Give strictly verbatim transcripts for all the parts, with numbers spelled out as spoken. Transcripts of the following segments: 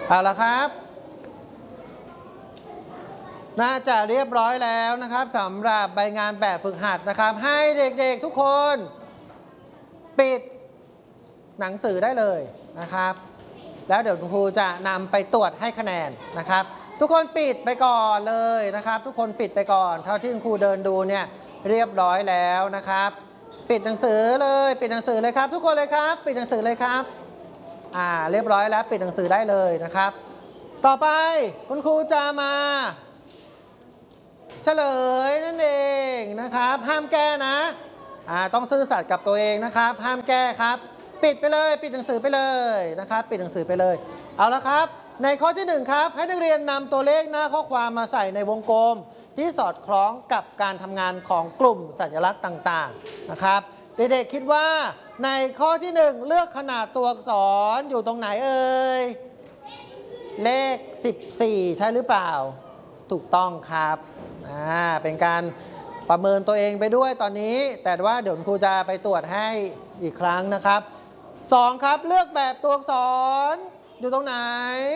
เอาละครับน่าจะเรียบร้อยแล้วนะครับสำหรับใบงานแบบฝึกหัดนะครับให้เด็กๆทุกคนปิดหนังสือได้เลยนะครับแล้วเดี๋ยวคุณครูจะนำไปตรวจให้คะแนนนะครับทุกคนปิดไปก่อนเลยนะครับทุกคนปิดไปก่อนเท่าที่คุณครูเดินดูเนี่ยเรียบร้อยแล้วนะครับปิดหนังสือเลยปิดหนังสือเลยครับทุกคนเลยครับปิดหนังสือเลยครับอ่าเรียบร้อยแล้วปิดหนังสือได้เลยนะครับต่อไปคุณครูจะมาเฉลยนั่นเองนะครับห้ามแก้นะอ่าต้องซื่อสัตย์กับตัวเองนะครับห้ามแก้ครับปิดไปเลยปิดหนังสือไปเลยนะครับปิดหนังสือไปเลยเอาละครับในข้อที่หนึ่งครับให้นักเรียนนำตัวเลขหน้าข้อความมาใส่ในวงกลมที่สอดคล้องกับการทำงานของกลุ่มสัญลักษณ์ต่างๆนะครับเด็กๆคิดว่าในข้อที่หนึ่งเลือกขนาดตัวอักษรอยู่ตรงไหนเอ่ยเลขสิบสี่ใช่หรือเปล่าถูกต้องครับอ่าเป็นการประเมินตัวเองไปด้วยตอนนี้แต่ว่าเดี๋ยวครูจะไปตรวจให้อีกครั้งนะครับสองครับเลือกแบบตัวอักษรอยู่ตรงไหน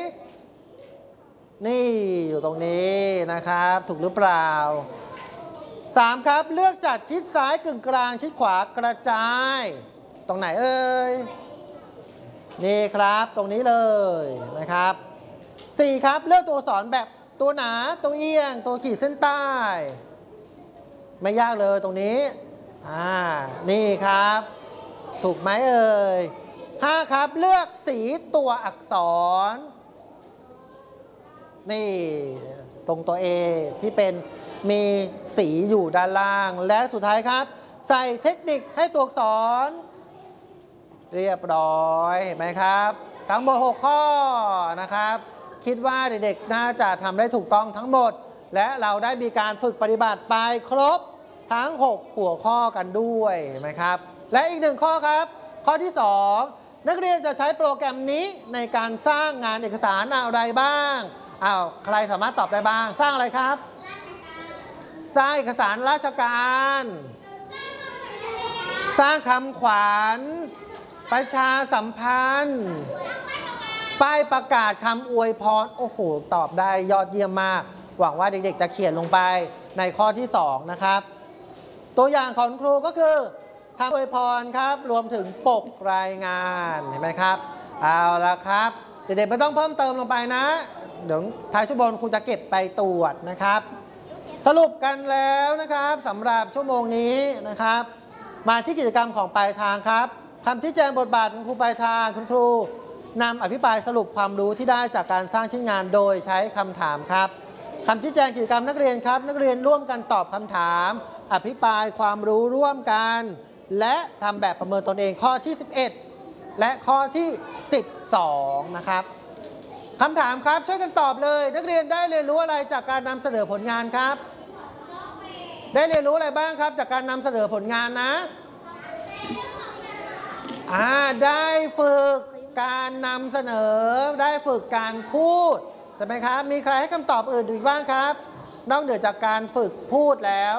นี่อยู่ตรงนี้นะครับถูกหรือเปล่าสามครับเลือกจัดชิดซ้ายกึ่งกลางชิดขวากระจายตรงไหนเอ่ยนี่ครับตรงนี้เลยนะครับสี่ครับเลือกตัวอักษรแบบตัวหนาตัวเอียงตัวขีดเส้นใต้ไม่ยากเลยตรงนี้อ่านี่ครับถูกไหมเอ่ยห้าครับเลือกสีตัวอักษรนี่ตรงตัว A ที่เป็นมีสีอยู่ด้านล่างและสุดท้ายครับใส่เทคนิคให้ตัวอักษรเรียบร้อยเห็นไหมครับทั้งหมดหกข้อนะครับคิดว่าเด็กๆน่าจะทำได้ถูกต้องทั้งหมดและเราได้มีการฝึกปฏิบัติไปครบทั้งหกหัวข้อกันด้วยเห็นไหมครับและอีกหนึ่งข้อครับข้อที่สองนักเรียนจะใช้โปรแกรมนี้ในการสร้างงานเอกสารอะไรบ้างอ้าวใครสามารถตอบได้บ้างสร้างอะไรครับสร้างเอกสารราชการสร้างคำขวัญประชาสัมพันธ์ป้ายประกาศคำอวยพรโอ้โหตอบได้ยอดเยี่ยมมากหวังว่าเด็กๆจะเขียนลงไปในข้อที่สองนะครับตัวอย่างของครูก็คือคำอวยพรครับรวมถึงปกรายงานเห็นไหมครับเอาละครับเด็กๆไม่ต้องเพิ่มเติมลงไปนะเดี๋ยวท้ายชั่วโมงครูจะเก็บไปตรวจนะครับสรุปกันแล้วนะครับสำหรับชั่วโมงนี้นะครับมาที่กิจกรรมของปลายทางครับคำชี้แจงบทบาทของครูปลายทางคุณครูนำอภิปรายสรุปความรู้ที่ได้จากการสร้างชิ้นงานโดยใช้คำถามครับคำชี้แจงกิจกรรมนักเรียนครับนักเรียนร่วมกันตอบคำถามอภิปรายความรู้ร่วมกันและทำแบบประเมินตนเองข้อที่สิบเอ็ดและข้อที่สิบสองนะครับคำถามครับช่วยกันตอบเลยนักเรียนได้เรียนรู้อะไรจากการนำเสนอผลงานครับได้เรียนรู้อะไรบ้างครับจากการนำเสนอผลงานนะอ่าได้ฝึกการนำเสนอได้ฝึกการพูดใช่ไหมครับมีใครให้คำตอบอื่นอีกบ้างครับนอกเหนือจากการฝึกพูดแล้ว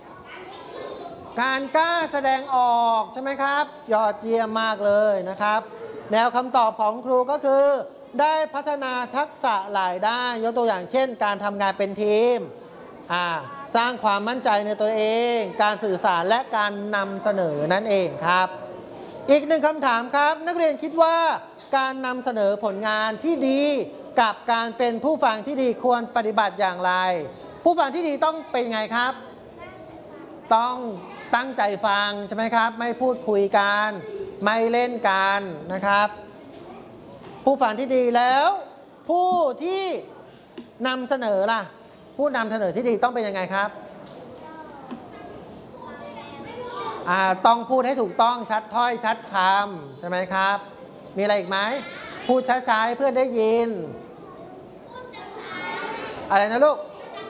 การกล้าแสดงออกใช่ไหมครับยอดเยี่ยมมากเลยนะครับแนวคำตอบของครูก็คือได้พัฒนาทักษะหลายด้านยกตัวอย่างเช่นการทำงานเป็นทีมอ่าสร้างความมั่นใจในตัวเองการสื่อสารและการนำเสนอนั่นเองครับอีกหนึ่งคำถามครับนักเรียนคิดว่าการนำเสนอผลงานที่ดีกับการเป็นผู้ฟังที่ดีควรปฏิบัติอย่างไรผู้ฟังที่ดีต้องเป็นไงครับต้องตั้งใจฟังใช่ไหมครับไม่พูดคุยกันไม่เล่นกันนะครับผู้ฟังที่ดีแล้วผู้ที่นำเสนอล่ะผู้นำเสนอที่ดีต้องเป็นยังไงครับอ่าต้องพูดให้ถูกต้องชัดถ้อยชัดคำใช่ไหมครับมีอะไรอีกไหมพูดช้าๆให้เพื่อนได้ยินอะไรนะลูก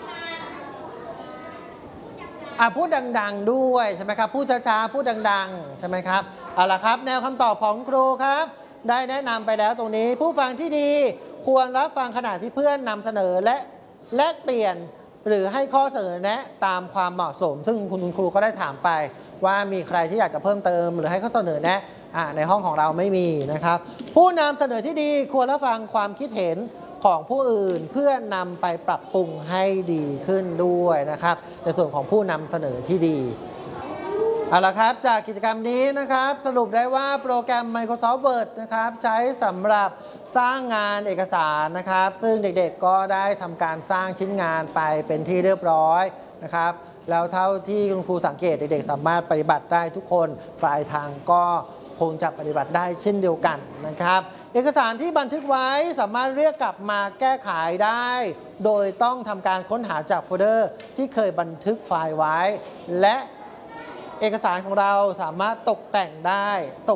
อ่าพูดดังๆด้วยใช่ไหมครับพูดช้าๆพูดดังๆใช่ไหมครับเอาล่ะครับแนวคำตอบของครูครับได้แนะนำไปแล้วตรงนี้ผู้ฟังที่ดีควรรับฟังขณะที่เพื่อนนำเสนอและแลกเปลี่ยนหรือให้ข้อเสนอแนะตามความเหมาะสมซึ่งคุณครูก็ได้ถามไปว่ามีใครที่อยากจะเพิ่มเติมหรือให้ข้อเสนอแนะอ่าในห้องของเราไม่มีนะครับผู้นำเสนอที่ดีควรรับฟังความคิดเห็นของผู้อื่นเพื่อนำไปปรับปรุงให้ดีขึ้นด้วยนะครับในส่วนของผู้นำเสนอที่ดีเอาละครับจากกิจกรรมนี้นะครับสรุปได้ว่าโปรแกรม Microsoft Word นะครับใช้สำหรับสร้างงานเอกสารนะครับซึ่งเด็กๆก็ได้ทำการสร้างชิ้นงานไปเป็นที่เรียบร้อยนะครับแล้วเท่าที่คุณครูสังเกตเด็กๆสามารถปฏิบัติได้ทุกคนปลายทางก็คงจะปฏิบัติได้เช่นเดียวกันนะครับเอกสารที่บันทึกไว้สามารถเรียกกลับมาแก้ไขได้ โดยต้องทำการค้นหาจากโฟลเดอร์ที่เคยบันทึกไฟล์ไว้และเอกสารของเราสามารถตกแต่งได้ตก